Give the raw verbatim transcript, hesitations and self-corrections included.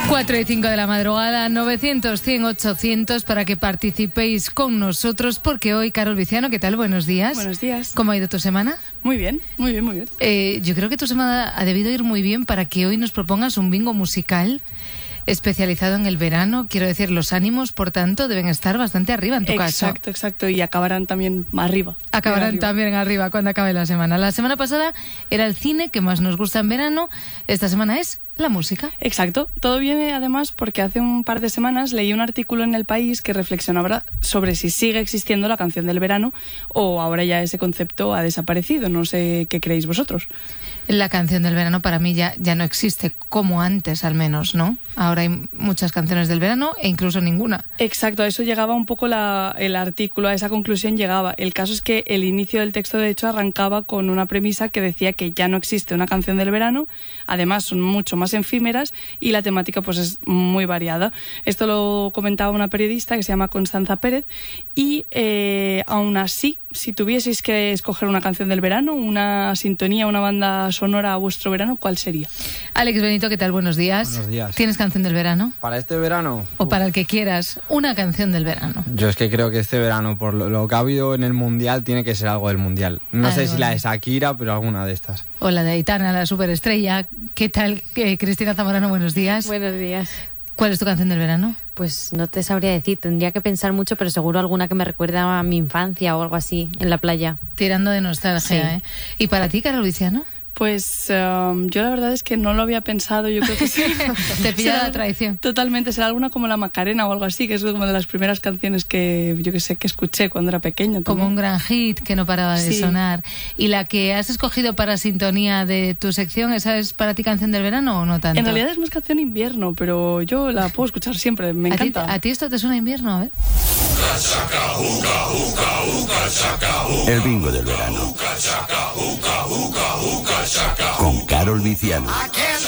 cuatro y cinco de la madrugada, novecientos, cien, ochocientos, para que participéis con nosotros, porque hoy, Carol Viciano, ¿qué tal? Buenos días. Buenos días. ¿Cómo ha ido tu semana? Muy bien, muy bien, muy bien. Eh, yo creo que tu semana ha debido ir muy bien para que hoy nos propongas un bingo musical especializado en el verano. Quiero decir, los ánimos, por tanto, deben estar bastante arriba en tu exacto, caso. Exacto, exacto. Y acabarán también arriba. Acabarán arriba. también arriba cuando acabe la semana. La semana pasada era el cine, que más nos gusta en verano. Esta semana es la música. Exacto. Todo viene además porque hace un par de semanas leí un artículo en El País que reflexionaba sobre si sigue existiendo la canción del verano o ahora ya ese concepto ha desaparecido. No sé qué creéis vosotros. La canción del verano para mí ya, ya no existe, como antes al menos, ¿no? Ahora hay muchas canciones del verano e incluso ninguna. Exacto, a eso llegaba un poco la, el artículo, a esa conclusión llegaba. El caso es que el inicio del texto, de hecho, arrancaba con una premisa que decía que ya no existe una canción del verano, además son mucho más efímeras y la temática pues es muy variada. Esto lo comentaba una periodista que se llama Constanza Pérez y eh, aún así, si tuvieseis que escoger una canción del verano, una sintonía, una banda sonora a vuestro verano, ¿cuál sería? Alex Benito, ¿qué tal? Buenos días. Buenos días. ¿Tienes canción del verano? ¿Para este verano? O Uf. para el que quieras, una canción del verano. Yo es que creo que este verano, por lo, lo que ha habido en el Mundial, tiene que ser algo del Mundial. No Ah, sé si bueno. la de Shakira, pero alguna de estas. O la de Aitana, la superestrella. ¿Qué tal, eh, Cristina Zamorano? Buenos días. Buenos días. ¿Cuál es tu canción del verano? Pues no te sabría decir, tendría que pensar mucho, pero seguro alguna que me recuerda a mi infancia o algo así, en la playa. Tirando de nostalgia, Sí. ¿eh? ¿Y para ti, Carol Viciano? Pues um, yo la verdad es que no lo había pensado. Yo creo que sí. Te pilla Será- la traición. Totalmente, será alguna como la Macarena o algo así, que es como de las primeras canciones que yo que sé que escuché cuando era pequeña. Como un también. gran hit que no paraba de Sí. sonar. ¿Y la que has escogido para sintonía de tu sección, esa es para ti canción del verano o no tanto? En realidad es más canción invierno, pero yo la puedo escuchar siempre, me ¿A ti, encanta. ¿A ti esto te suena a invierno? A ver. El bingo del verano. Con Carol Viciano.